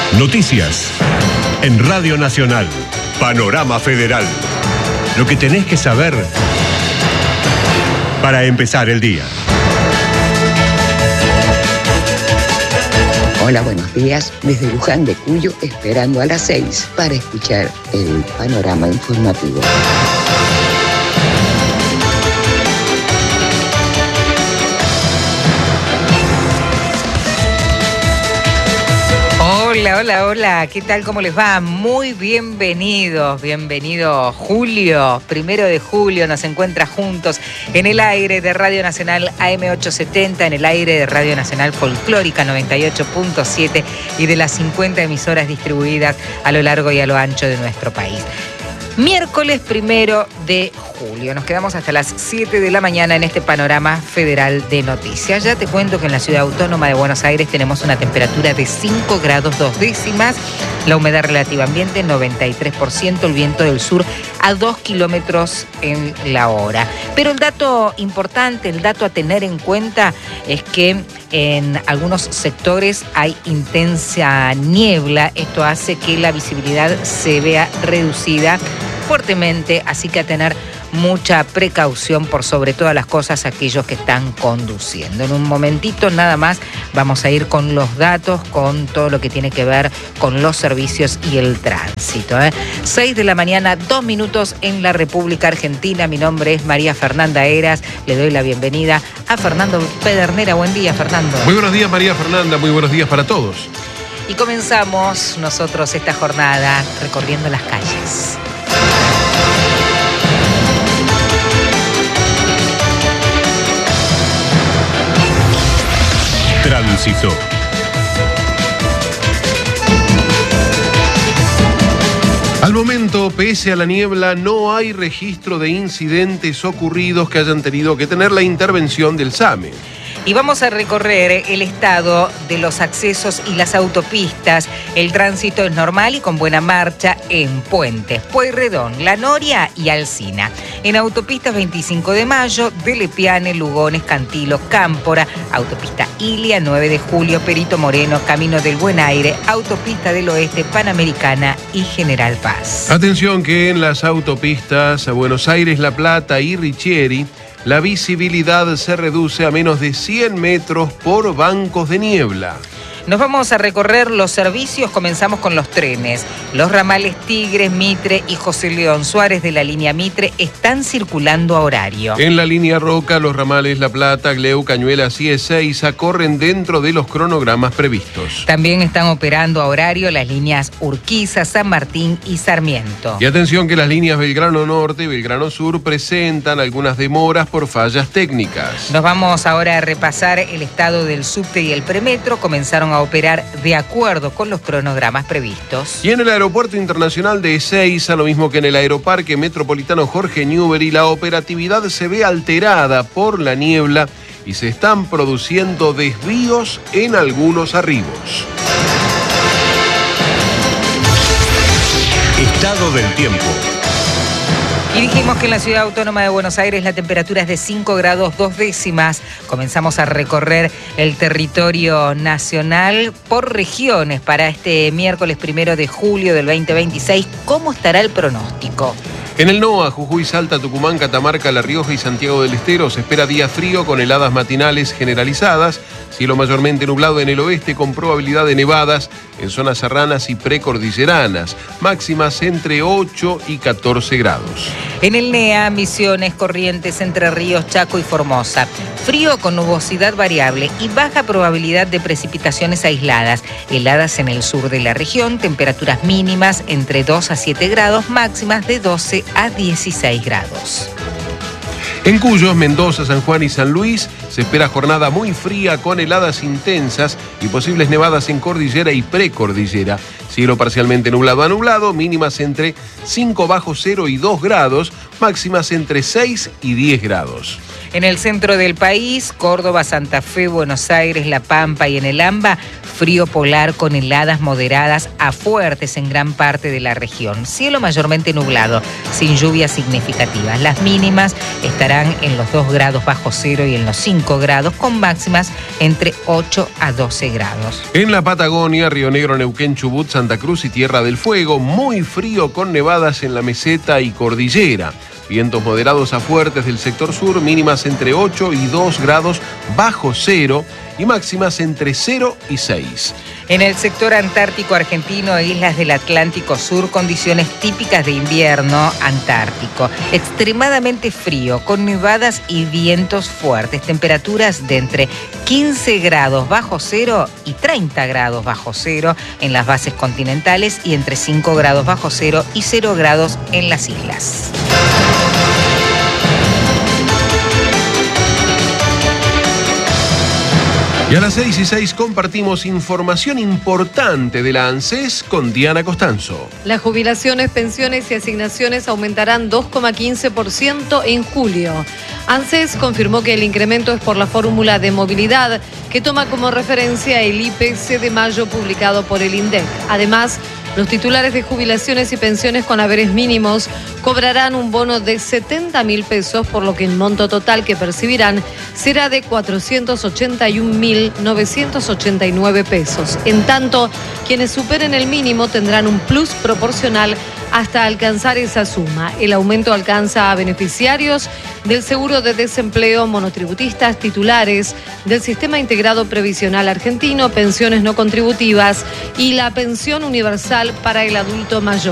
Noticias en Radio Nacional. Panorama Federal. Lo que tenés que saber para empezar el día. Hola, buenos días. Desde Luján de Cuyo, esperando a las 6 para escuchar el panorama informativo. Hola, ¿qué tal? ¿Cómo les va? Muy bienvenidos, bienvenido Julio, 1 de julio, nos encuentra juntos en el aire de Radio Nacional AM870, en el aire de Radio Nacional Folclórica 98.7 y de las 50 emisoras distribuidas a lo largo y a lo ancho de nuestro país. Miércoles 1 de julio. Nos quedamos hasta las 7 de la mañana en este panorama federal de noticias. Ya te cuento que en la Ciudad Autónoma de Buenos Aires tenemos una temperatura de 5 grados 2 décimas, la humedad relativa ambiente 93%, el viento del sur a 2 kilómetros en la hora. Pero el dato importante, el dato a tener en cuenta es que en algunos sectores hay intensa niebla. Esto hace que la visibilidad se vea reducida fuertemente, así que a tener mucha precaución por sobre todas las cosas aquellos que están conduciendo. En un momentito nada más vamos a ir con los datos, con todo lo que tiene que ver con los servicios y el tránsito. 6 de la mañana, 2 minutos en la República Argentina. Mi nombre es María Fernanda Heras. Le doy la bienvenida a Fernando Pedernera. Buen día, Fernando. Muy buenos días, María Fernanda. Muy buenos días para todos. Y comenzamos nosotros esta jornada recorriendo las calles. Tránsito. Al momento, pese a la niebla, no hay registro de incidentes ocurridos que hayan tenido que tener la intervención del SAME. Y vamos a recorrer el estado de los accesos y las autopistas. El tránsito es normal y con buena marcha en Puentes, Pueyrredón, La Noria y Alsina. En autopistas 25 de Mayo, de Lepiane, Lugones, Cantilo, Cámpora, autopista Ilia, 9 de Julio, Perito Moreno, Camino del Buen Aire, autopista del Oeste, Panamericana y General Paz. Atención que en las autopistas a Buenos Aires, La Plata y Richieri, la visibilidad se reduce a menos de 100 metros por bancos de niebla. Nos vamos a recorrer los servicios, comenzamos con los trenes. Los ramales Tigres, Mitre y José León Suárez de la línea Mitre están circulando a horario. En la línea Roca, los ramales La Plata, Gleu, Cañuelas y Ezeiza corren dentro de los cronogramas previstos. También están operando a horario las líneas Urquiza, San Martín y Sarmiento. Y atención que las líneas Belgrano Norte y Belgrano Sur presentan algunas demoras por fallas técnicas. Nos vamos ahora a repasar el estado del subte y el premetro. Comenzaron a operar de acuerdo con los cronogramas previstos. Y en el Aeropuerto Internacional de Ezeiza, lo mismo que en el Aeroparque Metropolitano Jorge Newbery, la operatividad se ve alterada por la niebla y se están produciendo desvíos en algunos arribos. Estado del tiempo. Y dijimos que en la Ciudad Autónoma de Buenos Aires la temperatura es de 5 grados 2 décimas. Comenzamos a recorrer el territorio nacional por regiones para este miércoles 1 de julio del 2026. ¿Cómo estará el pronóstico? En el NOA, Jujuy, Salta, Tucumán, Catamarca, La Rioja y Santiago del Estero se espera día frío con heladas matinales generalizadas, cielo mayormente nublado en el oeste con probabilidad de nevadas en zonas serranas y precordilleranas, máximas entre 8 y 14 grados. En el NEA, Misiones, Corrientes, Entre Ríos, Chaco y Formosa. Frío con nubosidad variable y baja probabilidad de precipitaciones aisladas. Heladas en el sur de la región, temperaturas mínimas entre 2 a 7 grados, máximas de 12 a 16 grados. En Cuyo, Mendoza, San Juan y San Luis se espera jornada muy fría con heladas intensas y posibles nevadas en cordillera y precordillera. Cielo parcialmente nublado a nublado, mínimas entre 5 bajo cero y 2 grados, máximas entre 6 y 10 grados. En el centro del país, Córdoba, Santa Fe, Buenos Aires, La Pampa y en el AMBA, frío polar con heladas moderadas a fuertes en gran parte de la región. Cielo mayormente nublado, sin lluvias significativas. Las mínimas estarán en los 2 grados bajo cero y en los 5 grados, con máximas entre 8 a 12 grados. En la Patagonia, Río Negro, Neuquén, Chubut, Santa Cruz y Tierra del Fuego, muy frío con nevadas en la meseta y cordillera. Vientos moderados a fuertes del sector sur, mínimas entre 8 y 2 grados bajo cero y máximas entre 0 y 6. En el sector antártico argentino e islas del Atlántico Sur, condiciones típicas de invierno antártico. Extremadamente frío, con nevadas y vientos fuertes. Temperaturas de entre 15 grados bajo cero y 30 grados bajo cero en las bases continentales y entre 5 grados bajo cero y 0 grados en las islas. Y a las 6:06 compartimos información importante de la ANSES con Diana Costanzo. Las jubilaciones, pensiones y asignaciones aumentarán 2,15% en julio. ANSES confirmó que el incremento es por la fórmula de movilidad que toma como referencia el IPC de mayo publicado por el INDEC. Además, los titulares de jubilaciones y pensiones con haberes mínimos cobrarán un bono de 70.000 pesos, por lo que el monto total que percibirán será de 481.989 pesos. En tanto, quienes superen el mínimo tendrán un plus proporcional hasta alcanzar esa suma. El aumento alcanza a beneficiarios del seguro de desempleo, monotributistas, titulares del Sistema Integrado Previsional Argentino, pensiones no contributivas y la pensión universal para el adulto mayor.